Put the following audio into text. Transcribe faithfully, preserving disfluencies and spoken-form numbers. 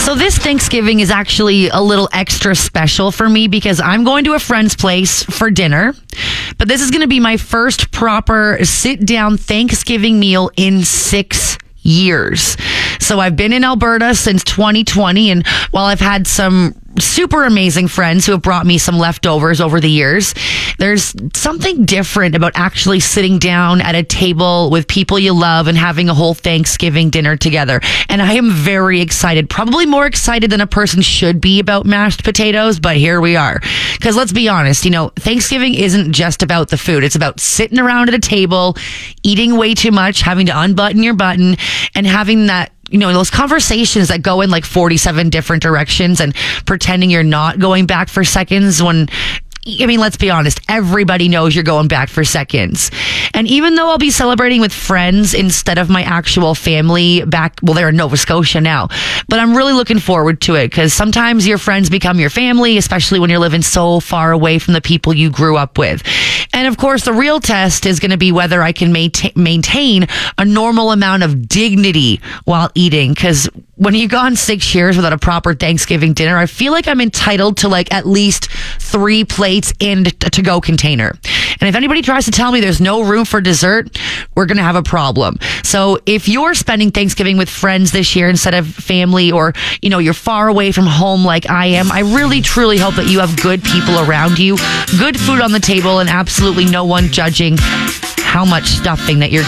So this Thanksgiving is actually a little extra special for me because I'm going to a friend's place for dinner. But this is going to be my first proper sit-down Thanksgiving meal in six years. So I've been in Alberta since twenty twenty, and while I've had some super amazing friends who have brought me some leftovers over the years, there's something different about actually sitting down at a table with people you love and having a whole Thanksgiving dinner together. And I am very excited, probably more excited than a person should be about mashed potatoes, but here we are. Because let's be honest, you know, Thanksgiving isn't just about the food. It's about sitting around at a table, eating way too much, having to unbutton your button, and having that, you know, those conversations that go in like forty-seven different directions and pretending you're not going back for seconds when, I mean, let's be honest, everybody knows you're going back for seconds. And even though I'll be celebrating with friends instead of my actual family back, well, they're in Nova Scotia now, but I'm really looking forward to it because sometimes your friends become your family, especially when you're living so far away from the people you grew up with. And of course, the real test is going to be whether I can maintain, maintain a normal amount of dignity while eating. Because when you've gone six years without a proper Thanksgiving dinner, I feel like I'm entitled to like at least three plates and a to-go container. And if anybody tries to tell me there's no room for dessert, we're going to have a problem. So if you're spending Thanksgiving with friends this year instead of family, or, you know, you're far away from home like I am, I really, truly hope that you have good people around you, good food on the table, and absolutely no one judging how much stuffing that you're